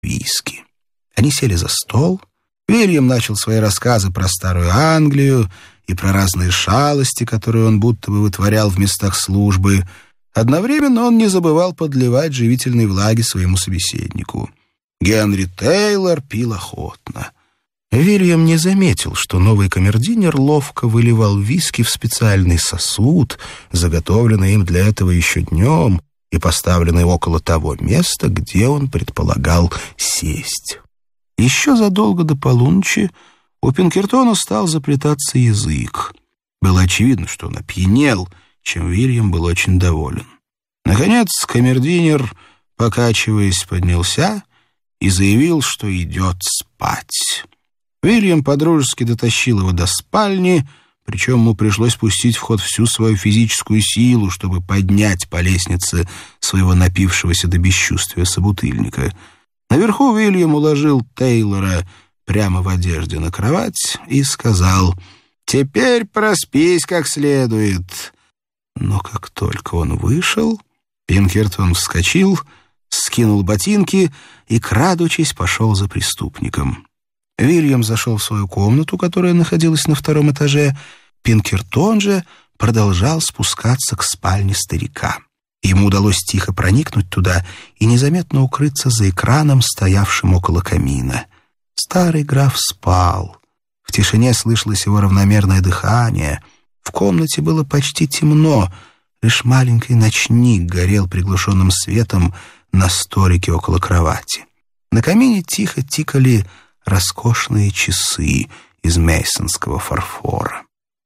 виски. Они сели за стол. Вильям начал свои рассказы про старую Англию и про разные шалости, которые он будто бы вытворял в местах службы. Одновременно он не забывал подливать живительной влаги своему собеседнику. Генри Тейлор пил охотно. Вильям не заметил, что новый камердинер ловко выливал виски в специальный сосуд, заготовленный им для этого еще днем и поставленный около того места, где он предполагал сесть. Еще задолго до полуночи у Пинкертона стал заплетаться язык. Было очевидно, что он опьянел, чем Вильям был очень доволен. Наконец камердинер, покачиваясь, поднялся и заявил, что идет спать. Вильям подружески дотащил его до спальни, причем ему пришлось пустить в ход всю свою физическую силу, чтобы поднять по лестнице своего напившегося до бесчувствия собутыльника. Наверху Вильям уложил Тейлора прямо в одежде на кровать и сказал: «Теперь проспись как следует». Но как только он вышел, Пинкертон вскочил, скинул ботинки и, крадучись, пошел за преступником. Вильям зашел в свою комнату, которая находилась на втором этаже. Пинкертон же продолжал спускаться к спальне старика. Ему удалось тихо проникнуть туда и незаметно укрыться за экраном, стоявшим около камина. Старый граф спал. В тишине слышалось его равномерное дыхание. В комнате было почти темно, лишь маленький ночник горел приглушенным светом на столике около кровати. На камине тихо тикали роскошные часы из мейсонского фарфора.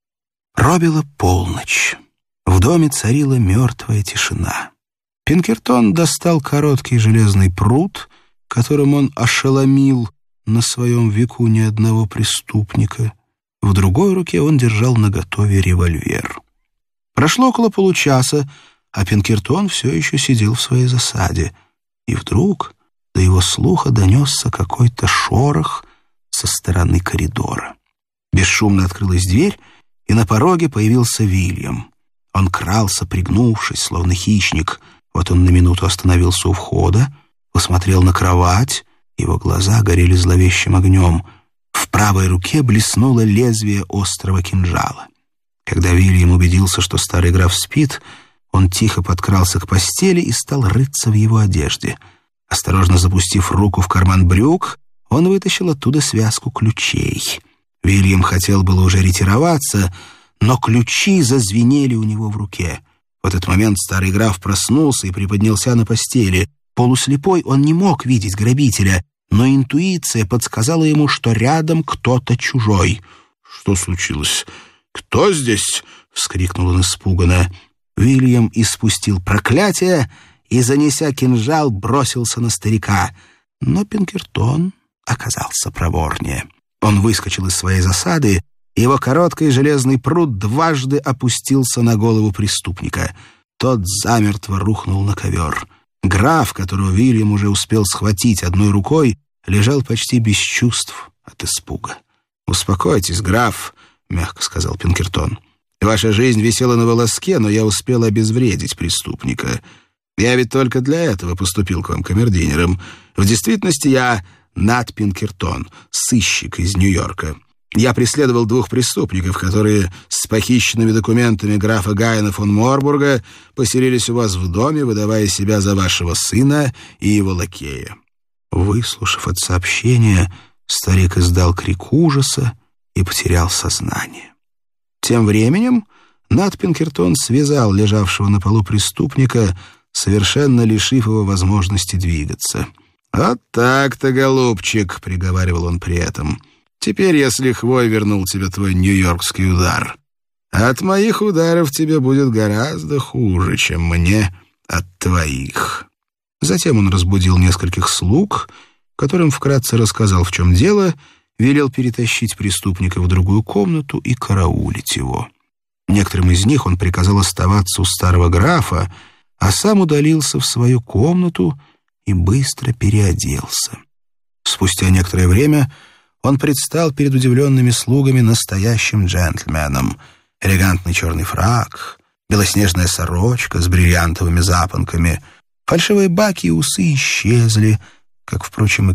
Пробила полночь. В доме царила мертвая тишина. Пинкертон достал короткий железный прут, которым он ошеломил на своем веку ни одного преступника. В другой руке он держал наготове револьвер. Прошло около получаса, а Пинкертон все еще сидел в своей засаде. И вдруг до его слуха донесся какой-то шорох со стороны коридора. Бесшумно открылась дверь, и на пороге появился Вильям. Он крался, пригнувшись, словно хищник. Вот он на минуту остановился у входа, посмотрел на кровать, его глаза горели зловещим огнем. В правой руке блеснуло лезвие острого кинжала. Когда Вильям убедился, что старый граф спит, он тихо подкрался к постели и стал рыться в его одежде. Осторожно запустив руку в карман брюк, он вытащил оттуда связку ключей. Вильям хотел было уже ретироваться, но ключи зазвенели у него в руке. В этот момент старый граф проснулся и приподнялся на постели. Полуслепой он не мог видеть грабителя, но интуиция подсказала ему, что рядом кто-то чужой. «Что случилось? Кто здесь?» — вскрикнул он испуганно. Вильям испустил проклятие и, занеся кинжал, бросился на старика. Но Пинкертон оказался проворнее. Он выскочил из своей засады, и его короткий железный прут дважды опустился на голову преступника. Тот замертво рухнул на ковер. Граф, которого Вильям уже успел схватить одной рукой, лежал почти без чувств от испуга. «Успокойтесь, граф», — мягко сказал Пинкертон. «Ваша жизнь висела на волоске, но я успел обезвредить преступника. Я ведь только для этого поступил к вам камердинером. В действительности я Нат Пинкертон, сыщик из Нью-Йорка. Я преследовал двух преступников, которые с похищенными документами графа Гайена фон Морбурга поселились у вас в доме, выдавая себя за вашего сына и его лакея». Выслушав это сообщение, старик издал крик ужаса и потерял сознание. Тем временем Нат Пинкертон связал лежавшего на полу преступника, совершенно лишив его возможности двигаться. «Вот так-то, голубчик», — приговаривал он при этом, — «теперь я с лихвой вернул тебе твой нью-йоркский удар. От моих ударов тебе будет гораздо хуже, чем мне от твоих». Затем он разбудил нескольких слуг, которым вкратце рассказал, в чем дело, велел перетащить преступника в другую комнату и караулить его. Некоторым из них он приказал оставаться у старого графа, а сам удалился в свою комнату и быстро переоделся. Спустя некоторое время он предстал перед удивленными слугами настоящим джентльменом. Элегантный черный фрак, белоснежная сорочка с бриллиантовыми запонками, фальшивые баки и усы исчезли, как, впрочем, и